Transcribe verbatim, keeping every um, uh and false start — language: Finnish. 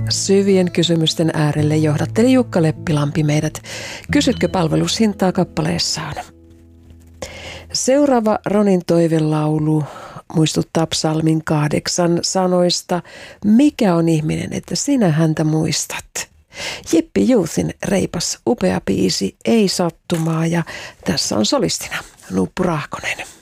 Syvien kysymysten äärelle johdatteli Jukka Leppilampi meidät Kysytkö palvelushintaa kappaleessaan. Seuraava Ronin toivelaulu muistuttaa psalmin kahdeksan sanoista. Mikä on ihminen, että sinä häntä muistat? Jippi Youthin reipas upea biisi, ei sattumaa, ja tässä on solistina Nuppu Rahkonen.